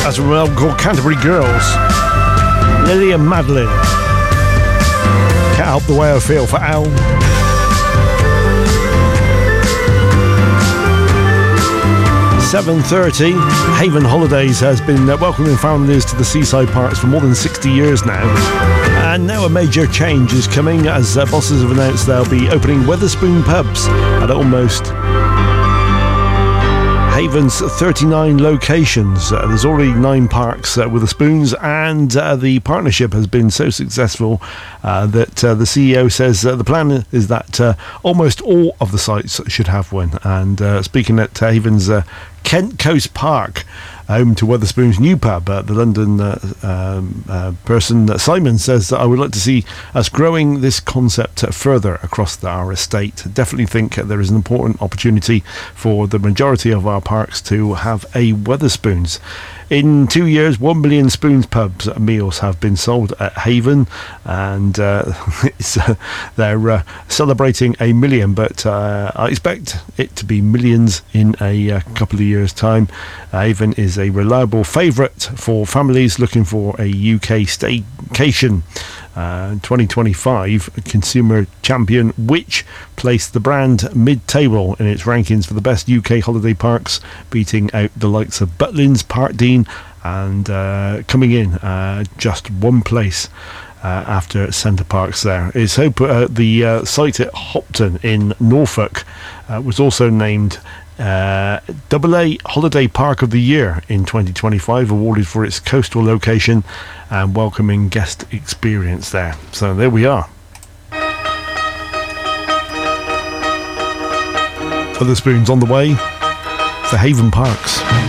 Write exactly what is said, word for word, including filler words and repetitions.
That's from an album called Canterbury Girls. Lily and Madeline. Can't help the way I feel for Al. seven thirty. Haven Holidays has been welcoming families to the seaside parks for more than sixty years now. And now a major change is coming as uh, bosses have announced they'll be opening Wetherspoon pubs at almost Haven's thirty-nine locations. Uh, there's already nine parks uh, Wetherspoons, and uh, the partnership has been so successful uh, that uh, the C E O says uh, the plan is that uh, almost all of the sites should have one. And uh, speaking at uh, Haven's uh, Kent Coast Park, home to Wetherspoon's new pub, uh, the London uh, um, uh, person uh, Simon says that I would like to see us growing this concept uh, further across the, our estate. Definitely think uh, there is an important opportunity for the majority of our parks to have a Wetherspoons. In two years, one million Spoons pubs meals have been sold at Haven, and uh, it's, uh, they're uh, celebrating a million, but uh, I expect it to be millions in a uh, couple of years' time. Haven is a reliable favourite for families looking for a U K staycation. Uh, twenty twenty-five Consumer Champion Which placed the brand mid-table in its rankings for the best U K holiday parks, beating out the likes of Butlins, Parkdean, and uh, coming in uh, just one place uh, after Centre Parks there. It's hope uh, the uh, site at Hopton in Norfolk uh, was also named Uh, Double A Holiday Park of the Year in twenty twenty-five, awarded for its coastal location and welcoming guest experience there. So there we are. Wetherspoons on the way for Haven Parks.